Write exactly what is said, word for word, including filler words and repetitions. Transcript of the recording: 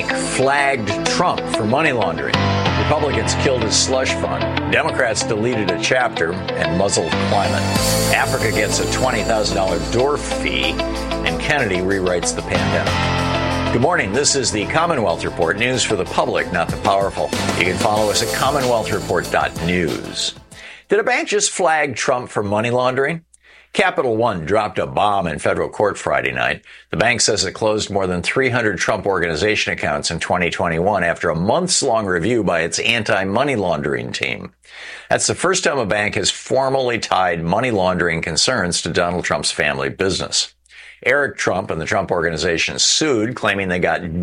flagged Trump for money laundering. Republicans killed his slush fund. Democrats deleted a chapter and muzzled climate. Africa gets a twenty thousand dollars D O R F fee, and Kennedy rewrites the pandemic. Good morning. This is the Commonwealth Report, news for the public, not the powerful. You can follow us at commonwealth report dot news. Did a bank just flag Trump for money laundering? Capital One dropped a bomb in federal court Friday night. The bank says it closed more than three hundred Trump Organization accounts in twenty twenty-one after a months-long review by its anti-money laundering team. That's the first time a bank has formally tied money laundering concerns to Donald Trump's family business. Eric Trump and the Trump Organization sued, claiming they got